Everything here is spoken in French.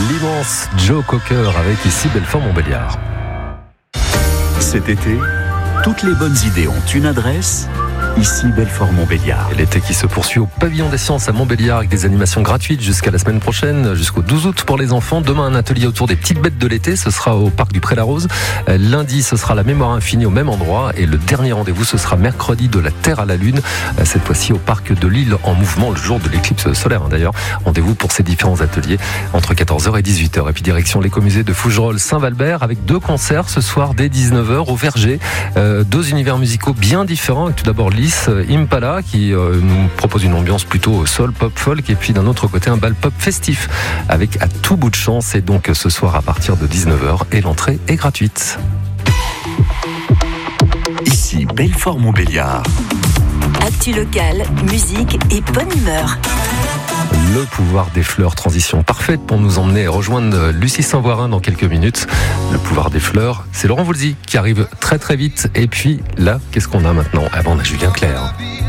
l'immense Joe Cocker avec ici Belfort-Montbéliard. Cet été, toutes les bonnes idées ont une adresse. Ici Belfort-Montbéliard. Et l'été qui se poursuit au Pavillon des Sciences à Montbéliard avec des animations gratuites jusqu'à la semaine prochaine, jusqu'au 12 août pour les enfants. Demain, un atelier autour des petites bêtes de l'été, ce sera au parc du Pré-la-Rose. Lundi, ce sera la mémoire infinie au même endroit. Et le dernier rendez-vous, ce sera mercredi de la Terre à la Lune, cette fois-ci au parc de l'Île en mouvement, le jour de l'éclipse solaire d'ailleurs. Rendez-vous pour ces différents ateliers entre 14h et 18h. Et puis direction l'écomusée de Fougerolles-Saint-Valbert avec 2 concerts ce soir dès 19h au Verger. 2 univers musicaux bien différents. Avec tout d'abord Impala qui nous propose une ambiance plutôt soul, pop, folk, et puis d'un autre côté un bal pop festif avec À tout bout de champ. C'est donc ce soir à partir de 19h et l'entrée est gratuite. Ici Belfort-Montbéliard. Actu locale, musique et bonne humeur. Le pouvoir des fleurs, transition parfaite pour nous emmener et rejoindre Lucie Saint-Voirin dans quelques minutes. Le pouvoir des fleurs, c'est Laurent Voulzy qui arrive très très vite. Et puis là, qu'est-ce qu'on a maintenant ? On a Julien Clerc.